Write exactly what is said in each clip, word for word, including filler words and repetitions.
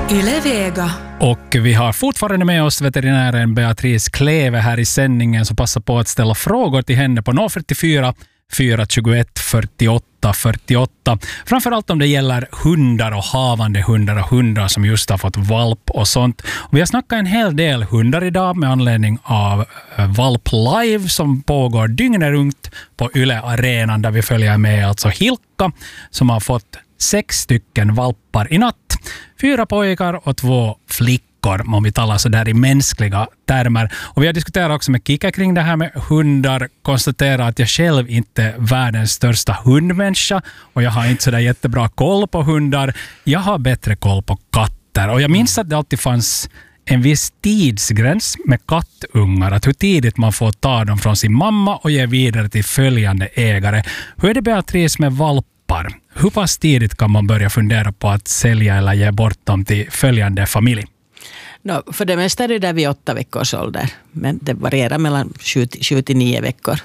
Yle Vega. Och vi har fortfarande med oss veterinären Beatrice Kleve här i sändningen, så passa på att ställa frågor till henne på noll fyrtiofyra fyra tjugoett fyrtioåtta fyrtioåtta. Framförallt om det gäller hundar och havande hundar och hundar som just har fått valp och sånt. Och vi har snackat en hel del hundar idag med anledning av Valp Live som pågår dygnet runt på Yle Arenan, där vi följer med alltså Hilka som har fått sex stycken valpar i natt. Fyra pojkar och två flickor, om vi talar så där i mänskliga termer. Och vi har diskuterat också med Kika kring det här med hundar. Konstaterat att jag själv inte är världens största hundmänniska och jag har inte så där jättebra koll på hundar. Jag har bättre koll på katter. Och jag minns att det alltid fanns en viss tidsgräns med kattungar, att hur tidigt man får ta dem från sin mamma och ge vidare till följande ägare. Hur är det, Beatrice, med valpar? Hur pass tidigt kan man börja fundera på att sälja eller ge bort dem till följande familj? No, för det mesta är det där vid åtta veckors ålder. Men det varierar mellan sju till nio veckor.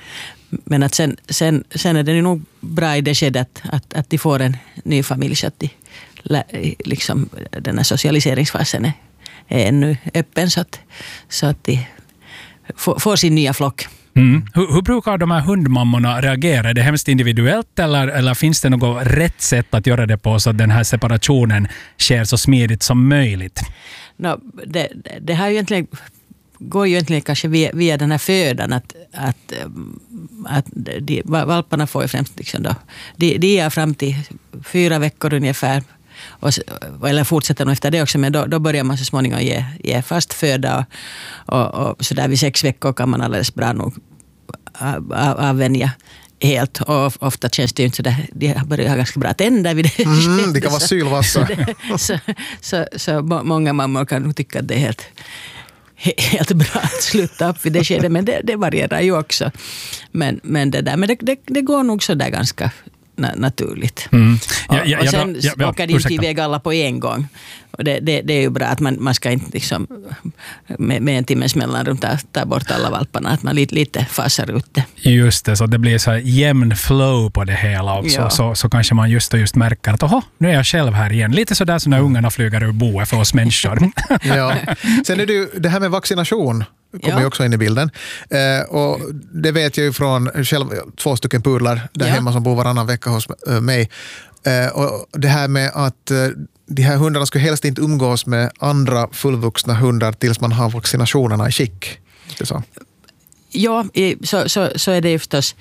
Men att sen, sen, sen är det nog bra i det skedet att, att de får en ny familj, så att de, liksom, den här socialiseringsfasen är, är ännu öppen, så att, så att de får, får sin nya flock. Mm. Hur, hur brukar de här hundmammorna reagera? Är det hemskt individuellt eller, eller finns det något rätt sätt att göra det på så att den här separationen sker så smidigt som möjligt? No, det, det här egentligen, går ju egentligen kanske via, via den här födan att, att, att de, valparna får ju främst liksom då, de, de är fram till fyra veckor ungefär. Och, eller fortsätter nog efter det också, men då, då börjar man så småningom ge, ge fast föda och, och, och så där vid sex veckor kan man alldeles bra nog av, av, avvänja helt, och ofta känns det ju inte så där, de börjar ha ganska bra tänder vid det. Mm, det kan vara sylvassa. så, så, så många mammor kan nog tycka att det är helt, helt bra att sluta upp vid det skedet, men det, det varierar ju också. Men, men, det, där, men det, det, det går nog så där ganska naturligt. Mm. Ja, ja, och, och sen ja, ja, åker de inte iväg alla på en gång. Och det, det, det är ju bra att man, man ska inte liksom med, med en timmes mellanrum ta, ta bort alla valparna, att man lite, lite fasar ut det. Just det, så det blir så här jämn flow på det hela också. Ja. Så, så kanske man just och just märker att oho, nu är jag själv här igen. Lite så där som när ungarna flyger ur boet för oss människor. Ja. Sen är det ju det här med vaccination kommer ja. ju också in i bilden. Eh, och det vet jag ju från själv två stycken pudlar där ja. hemma som bor varannan vecka hos eh, mig. Eh, och det här med att eh, de här hundarna ska helst inte umgås med andra fullvuxna hundar tills man har vaccinationerna i skick. Det så. Ja, så, så, så är det ju förstås.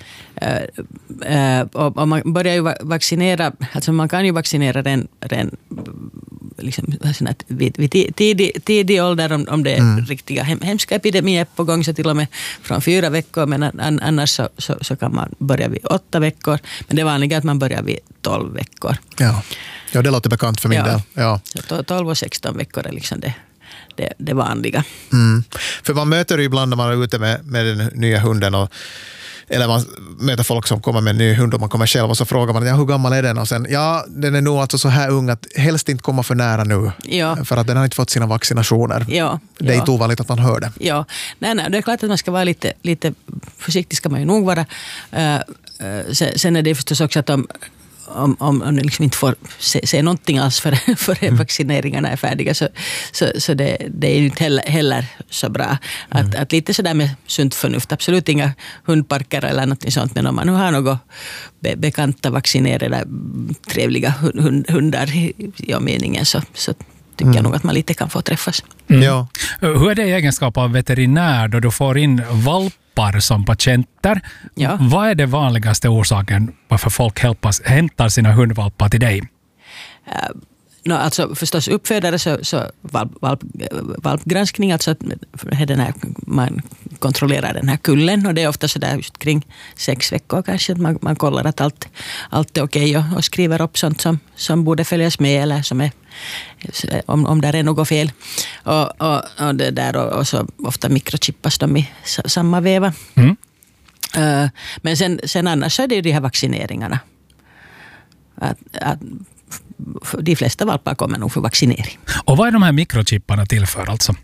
Uh, uh, och, och man börjar ju vaccinera, alltså man kan ju vaccinera den, den liksom, vid, vid tidig, tidig ålder om, om det är mm. riktiga hem, hemska epidemier på gång, så till och med från fyra veckor, men an, annars så, så, så kan man börja vid åtta veckor, men det är vanligt att man börjar vid tolv veckor. Ja, ja det låter bekant för min ja. del. Ja. Så tolv och sexton veckor är liksom det. Det, det vanliga. Mm. För man möter ju ibland när man är ute med, med den nya hunden och, eller man möter folk som kommer med en ny hund och man kommer själv och så frågar man ja, hur gammal är den? Och sen, ja, den är nog alltså så här ung att helst inte komma för nära nu. Ja. För att den har inte fått sina vaccinationer. Ja. Det är ja. inte ovanligt att man hör det. Ja, nej, nej, det är klart att man ska vara lite, lite försiktig, ska man ju nog vara. Uh, uh, sen, sen är det förstås också att om om, om, om ni liksom inte får se, se någonting alls för, för mm. vaccineringarna är färdiga, så, så, så det, det är ju inte heller, heller så bra. Att, mm. att lite sådär med sunt förnuft, absolut inga hundparker eller något sånt, men om man nu har något be, bekanta vaccinerade trevliga hund, hundar i omgivningen, så, så tycker mm. jag nog att man lite kan få träffas. Mm. Ja. Hur är det i egenskap av veterinär då du får in valpar som patienter? Ja. Vad är det vanligaste orsaken varför folk helpas, hämtar sina hundvalpar till dig? Uh, no, alltså förstås uppfödare, så, så valp, valp, valpgranskning, alltså att den här, man kontrollerar den här kullen, och det är ofta så där just kring sex veckor kanske, att man, man kollar att allt, allt är okej och, och skriver upp sånt som, som borde följas med eller som är om, om där är något fel. Och, och, och, det där, och, och så ofta mikrochippas de i samma veva. Mm. Uh, men sen, sen annars så är det ju de här vaccineringarna. Att, att de flesta valpar kommer nog för vaccinering. Och vad är de här mikrochipparna till för alltså?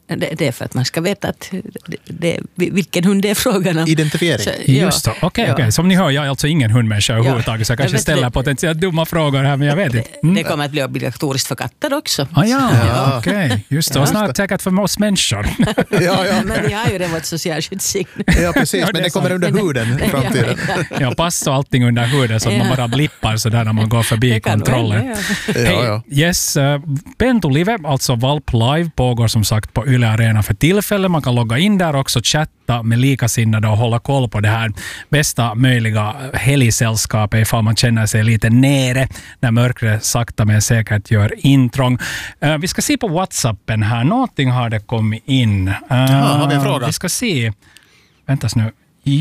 det, det är för att man ska veta att det, det, vilken hund det är frågan om. Identifiering. Så, ja, Just det, okej. Okay, ja. okay. Som ni hör, jag är alltså ingen hundmänniska överhuvudtaget, så jag kanske ställer potentiellt dumma frågor här, men jag vet inte. Mm. Det kommer att bli obligatoriskt för katter också. Ah, ja, Ja. okej. Okay. Just det, och snart säkert för oss människor. Ja, ja. Men vi har ju redan vårt socialskyddssign. Ja, precis, Ja, men det det är kommer sant. under huden i framtiden. Ja, passa allting under huden så att man Ja. bara blippar så där när man går förbi Det kan kontrollen. vara, Ja, ja. Hey, yes, uh, Pentolive, alltså Valp Live, pågår som sagt på Yle Arena för tillfället. Man kan logga in där också, chatta med likasinnade och hålla koll på det här bästa möjliga helgsällskapet ifall man känner sig lite nere när mörkret sakta men säkert gör intrång. Uh, vi ska se på WhatsAppen här. Någonting har det kommit in. Uh, Ja, har vi en fråga? Vi ska se. Väntas nu.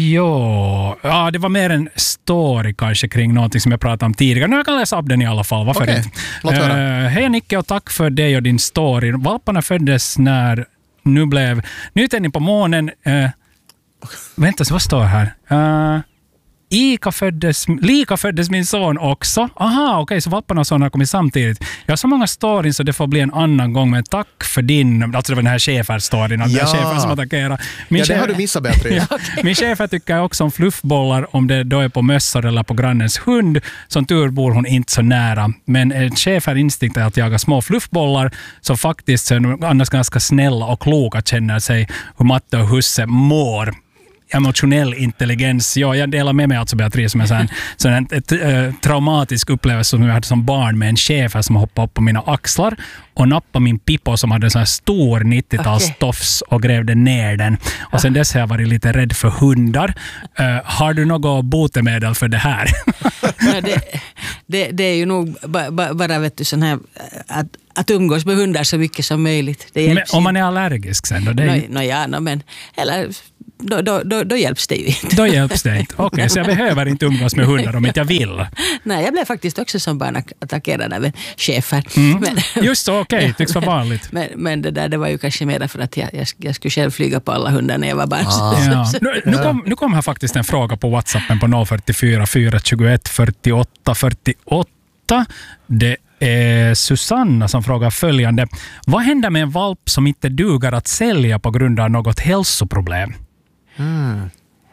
Jo, ja, det var mer en story kanske kring någonting som jag pratade om tidigare. Nu jag kan läsa upp den i alla fall, varför Okej, inte? låt höra. Uh, hej Nicke och tack för dig och din story. Valparna föddes när nu blev nytändning på månen. Uh, vänta, så vad står här? Uh, Ika föddes, lika föddes min son också. Aha, okej, okay, så valparna och sonen har kommit samtidigt. Jag har så många stories så det får bli en annan gång, men tack för din, alltså det var den här chefer-storyn, ja. Den här chefen som attackerar. Min Ja, det chef, har du missat, Beatrice. ja, min chefer tycker också om fluffbollar om det då är på mössor eller på grannens hund. Som tur bor hon inte så nära. Men en chefer instinkt är att jaga små fluffbollar som faktiskt är annars ganska snälla och kloka, känner sig hur matte och husse mår. Emotionell intelligens. Ja, jag delar med mig alltså Beatrice med en, så en ett, äh, traumatisk upplevelse som jag hade som barn med en chefer som hoppade upp på mina axlar och nappade min Pippo som hade en sån här stor nittio-tals Okay. tofs och grävde ner den. Och sen dess har jag varit lite rädd för hundar. Uh, har du något botemedel för det här? Ja, det, det, det är ju nog ba, ba, bara vet du, sån här, att, att umgås med hundar så mycket som möjligt. Det Men, hjälps om man är allergisk sen då? Det är, no, no, ja, no, men, eller, då, då, då, då hjälps det ju inte. då hjälps det inte. Okej, okay, så jag behöver inte umgås med hundar om inte jag vill. Nej, jag blev faktiskt också som barn attackerad av en chefer. Mm. Men, Just så, okej. Okay. Tycks vara vanligt. Men, men det där det var ju kanske mer för att jag, jag, jag skulle själv flyga på alla hundar när jag var barn. Ah. Ja. Nu, nu, kom, nu kom här faktiskt en fråga på WhatsAppen på noll fyrtiofyra fyra tjugoett fyrtioåtta fyrtioåtta. Det är Susanna som frågar följande. Vad händer med en valp som inte duger att sälja på grund av något hälsoproblem? Mm.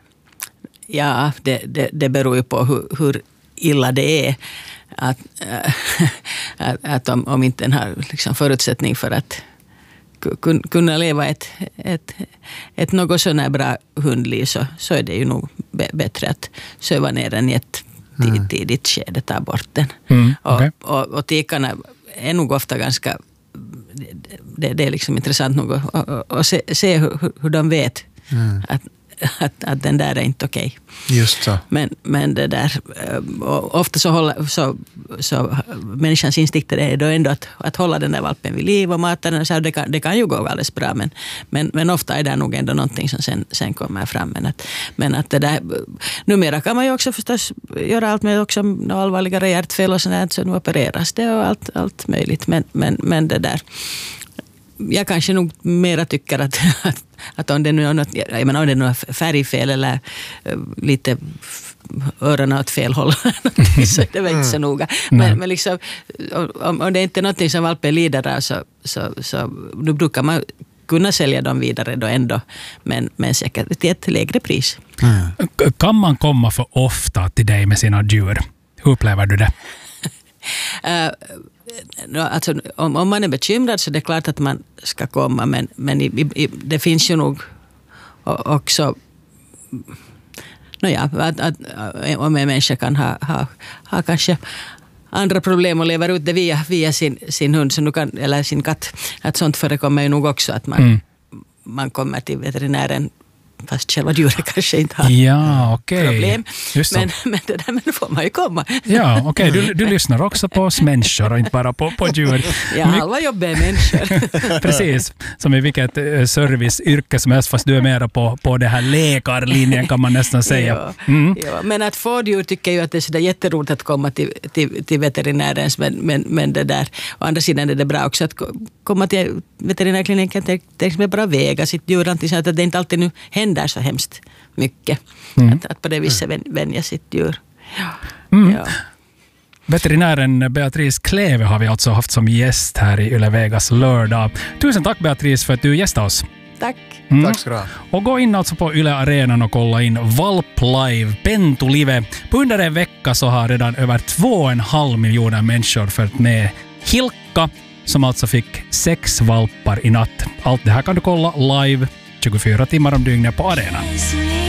Ja, det, det, det beror ju på hur, hur illa det är. Att, äh, att, att om, om inte den har liksom förutsättning för att kun, kunna leva ett, ett, ett något sån här bra hundliv så, så är det ju nog b- bättre att söva ner den i ett mm. tidigt skede, ta bort den. Mm, okay. och, och, och tikarna är nog ofta ganska... Det, det är liksom intressant nog att, att, att se, se hur, hur de vet mm. att Att, att den där är inte okej. Okay. Just så. Men, men det där, ofta så håller så, så människans instinkter är då ändå att, att hålla den där valpen vid liv och mata den. Så det, kan, det kan ju gå alldeles bra, men, men, men ofta är det nog ändå någonting som sen, sen kommer fram. Men att, men att det där, numera kan man ju också förstås göra allt med också allvarligare hjärtfel och sådär, så nu opereras det och allt, allt möjligt. Men, men, men det där, jag kanske nog mera tycker att, att, att om det nu är något, jag menar, om det nu är färgfel eller uh, lite öronen åt fel håll så det var inte så noga. Men, mm. men liksom, om, om det inte är något som valpen lider av så, så, så då brukar man kunna sälja dem vidare då ändå, men, men säkert till ett lägre pris. Mm. Kan man komma för ofta till dig med sina djur? Hur upplever du det? Uh, no, alltså, om, om man är bekymrad så är det klart att man ska komma, men, men i, i, det finns ju nog också no ja, att, att, om en människa kan ha, ha, ha kanske andra problem och lever ut det via, via sin, sin hund så nu kan, eller sin katt. Att sånt förekommer ju nog också att man, mm. man kommer till veterinären fast själva djuret kanske inte har ja, okay. problem. Men, men det där men då får man ju komma. Ja, okej. Okay. Du, du lyssnar också på oss människor och inte bara på, på djur. Ja, alla jobbar är människor. Precis. Som i vilket serviceyrke som helst, fast du är mera på, på det här läkarlinjen kan man nästan säga. Ja, mm. ja. Men att få djur tycker ju att det är så där jätteroligt att komma till, till, till veterinärens, men, men, men det där, å andra sidan är det bra också att komma till veterinärkliniken till exempel bara väga sitt djur, att det inte alltid nu händer så hemskt mycket. Mm. Att, att på det viset vän, vänja sitt djur. Ja. Mm. Ja. Veterinären Beatrice Kleve har vi alltså haft som gäst här i Yle Vegas lördag. Tusen tack Beatrice för att du gästade oss. Tack. Mm. Tack ska du ha. Och gå in alltså på Yle Arenan och kolla in Valp Live, Pentu Live. På under en vecka så har redan över två och en halv miljoner människor följt med Hilkka, som alltså fick sex valpar i natt. Allt det här kan du kolla live tjugofyra timmar om dygnet på arenan.